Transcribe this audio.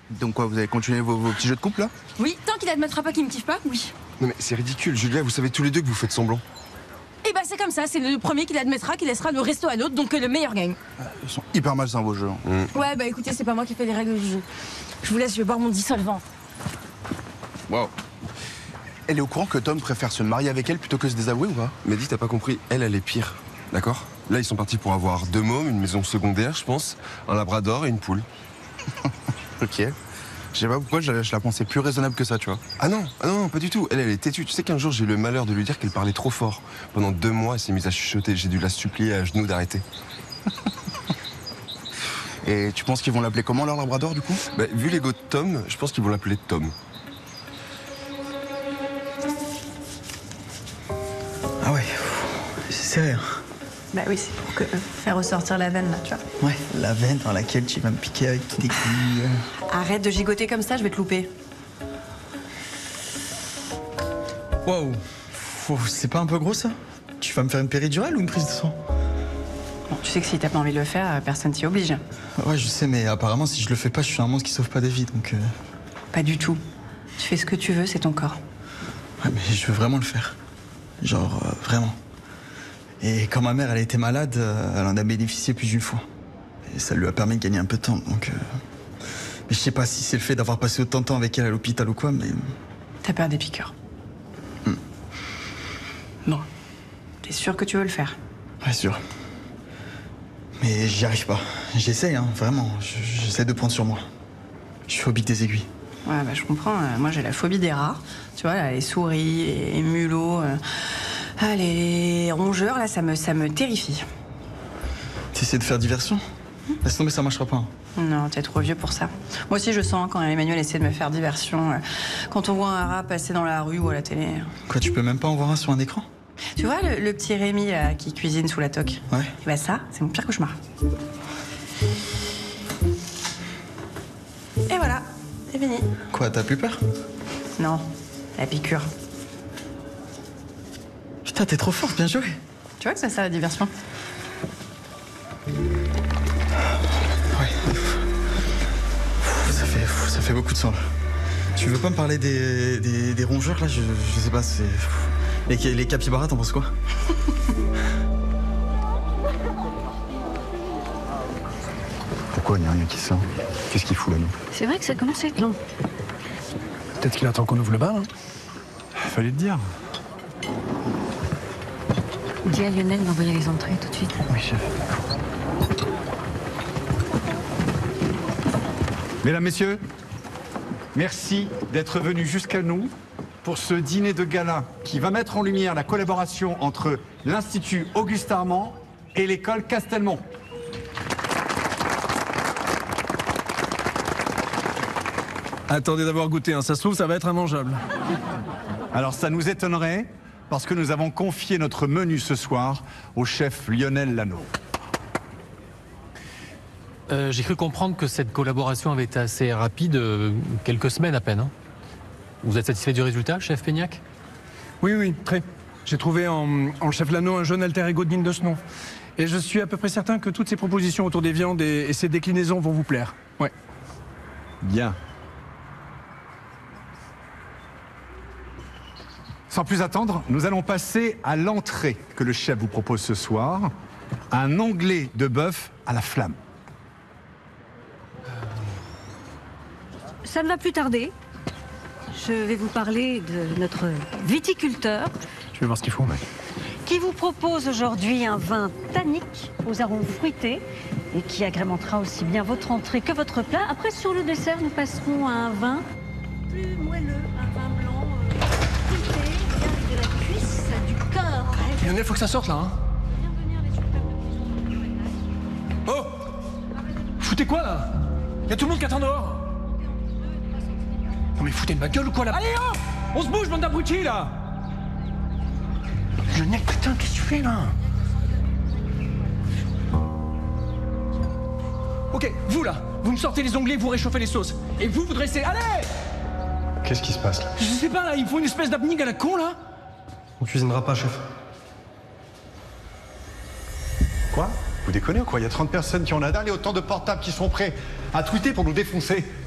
Donc quoi, vous allez continuer vos petits jeux de couple là? Oui, tant qu'il admettra pas qu'il me kiffe pas, oui. Non mais c'est ridicule, Julia, vous savez tous les deux que vous faites semblant. Et bah c'est comme ça, c'est le premier qui l'admettra qui laissera le resto à l'autre, donc le meilleur gagne. Ils sont hyper malsains vos jeux. Ouais bah écoutez, c'est pas moi qui fais les règles du jeu. Je vous laisse, je vais boire mon dissolvant. Waouh. Elle est au courant que Tom préfère se marier avec elle plutôt que se désavouer ou pas? Mais dis, t'as pas compris, elle est pire, d'accord? Là, ils sont partis pour avoir 2 mômes, une maison secondaire, je pense, un labrador et une poule. Ok. Je sais pas pourquoi je la pensais plus raisonnable que ça, tu vois. Ah non, pas du tout. Elle est têtue. Tu sais qu'un jour, j'ai eu le malheur de lui dire qu'elle parlait trop fort. Pendant 2 mois, elle s'est mise à chuchoter. J'ai dû la supplier à genoux d'arrêter. Et tu penses qu'ils vont l'appeler comment leur labrador du coup? Bah, vu l'ego de Tom, je pense qu'ils vont l'appeler Tom. Ah ouais, c'est sérieux. Bah oui, c'est pour faire ressortir la veine là, tu vois. Ouais, la veine dans laquelle tu vas me piquer avec tes couilles. Arrête de gigoter comme ça, je vais te louper. Waouh, c'est pas un peu gros ça? Tu vas me faire une péridurale ou une prise de sang? Bon, tu sais que si t'as pas envie de le faire, personne t'y oblige. Ouais, je sais, mais apparemment, si je le fais pas, je suis un monstre qui sauve pas des vies, donc... Pas du tout. Tu fais ce que tu veux, c'est ton corps. Ouais, mais je veux vraiment le faire. Genre, vraiment. Et quand ma mère, elle a été malade, elle en a bénéficié plus d'une fois. Et ça lui a permis de gagner un peu de temps, donc... Mais je sais pas si c'est le fait d'avoir passé autant de temps avec elle à l'hôpital ou quoi, mais... T'as peur des piqûres. Bon. T'es sûr que tu veux le faire? Ouais, sûr. Mais j'y arrive pas. J'essaye, hein, vraiment. J'essaie de prendre sur moi. Je suis phobie des aiguilles. Ouais, bah je comprends. Moi, j'ai la phobie des rats. Tu vois, là, les souris, les mulots, les rongeurs, là, ça me terrifie. T'essaies de faire diversion? Laisse tomber, ça marchera pas. Hein. Non, t'es trop vieux pour ça. Moi aussi, je sens quand Emmanuel essaie de me faire diversion. Quand on voit un rat passer dans la rue ou à la télé. Quoi, tu peux même pas en voir un sur un écran? Tu vois le petit Rémi là, qui cuisine sous la toque? Ouais. Et bah ça, c'est mon pire cauchemar. Et voilà, c'est fini. Quoi, t'as plus peur? Non, la piqûre. Putain, t'es trop forte, bien joué. Tu vois que ça sert à la diversion? Ouais. Ça fait beaucoup de sang, là. Tu veux pas me parler des rongeurs, là? Je sais pas, c'est... Les capybaras, t'en penses quoi? Pourquoi il n'y a rien qui sort? Qu'est-ce qu'il fout là, nous? C'est vrai que ça commence à être long. Peut-être qu'il attend qu'on ouvre le bar, hein. Fallait te dire. Dis à Lionel d'envoyer les entrées tout de suite. Oui, chef. Mesdames, Messieurs, merci d'être venus jusqu'à nous pour ce dîner de gala qui va mettre en lumière la collaboration entre l'Institut Auguste Armand et l'école Castelmont. Attendez d'avoir goûté, hein. Ça se trouve, ça va être immangeable. Alors ça nous étonnerait parce que nous avons confié notre menu ce soir au chef Lionel Lano. J'ai cru comprendre que cette collaboration avait été assez rapide, quelques semaines à peine. Hein. Vous êtes satisfait du résultat, chef Peignac? Oui, très. J'ai trouvé en chef Lano un jeune alter ego digne de ce nom. Et je suis à peu près certain que toutes ces propositions autour des viandes et ces déclinaisons vont vous plaire. Ouais. Bien. Sans plus attendre, nous allons passer à l'entrée que le chef vous propose ce soir. Un onglet de bœuf à la flamme. Ça ne va plus tarder. Je vais vous parler de notre viticulteur Je vais voir ce qu'il faut, mec. qui vous propose aujourd'hui un vin tannique aux arômes fruités et qui agrémentera aussi bien votre entrée que votre plat. Après, sur le dessert, nous passerons à un vin plus moelleux, un vin blanc fruité, avec de la cuisse, du cœur. Lionel, faut que ça sorte là, hein. Oh! Foutez quoi là? Y a tout le monde qui attend dehors. Non mais foutez de ma gueule ou quoi là? Allez, oh! On se bouge, bande d'abrutis là! Lionel, putain, qu'est-ce que tu fais là? Ok, vous là, vous me sortez les onglets, vous réchauffez les sauces. Et vous dressez. Allez! Qu'est-ce qui se passe là? Je sais pas là, il faut une espèce d'apnée à la con là. On cuisinera pas, chef. Quoi? Vous déconnez ou quoi? Il y a 30 personnes qui ont la dalle et autant de portables qui sont prêts à tweeter pour nous défoncer.